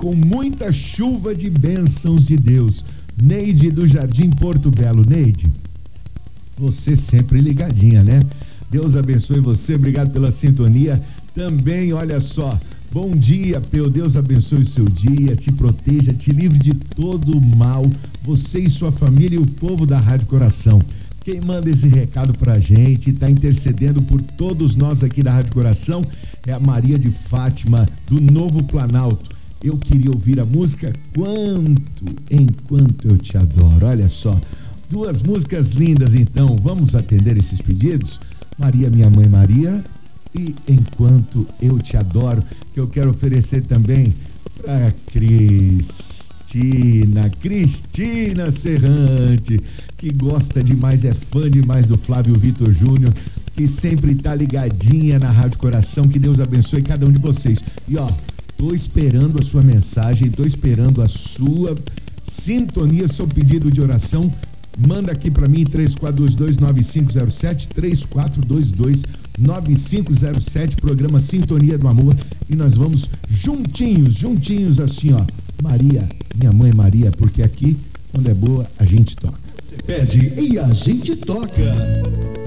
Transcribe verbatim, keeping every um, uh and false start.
com muita chuva de bênçãos de Deus. Neide do Jardim Porto Belo. Neide, você sempre ligadinha, né? Deus abençoe você, obrigado pela sintonia. Também, olha só, bom dia, Peu, Deus abençoe o seu dia, te proteja, te livre de todo o mal, você e sua família e o povo da Rádio Coração. Quem manda esse recado pra gente, tá intercedendo por todos nós aqui da Rádio Coração, é a Maria de Fátima, do Novo Planalto. Eu queria ouvir a música Quanto, Enquanto Eu Te Adoro. Olha só, duas músicas lindas então, vamos atender esses pedidos? Maria, minha mãe Maria, e Enquanto Eu Te Adoro, que eu quero oferecer também para Cristina, Cristina Serrante, que gosta demais, é fã demais do Flávio Vitor Júnior, que sempre tá ligadinha na Rádio Coração. Que Deus abençoe cada um de vocês. E ó, tô esperando a sua mensagem, tô esperando a sua sintonia, seu pedido de oração. Manda aqui pra mim, três quatro dois dois nove cinco zero sete, três quatro dois dois nove cinco zero sete, programa Sintonia do Amor, e nós vamos juntinhos, juntinhos assim, ó. Maria, minha mãe Maria, porque aqui, quando é boa, a gente toca. Você pede e a gente toca.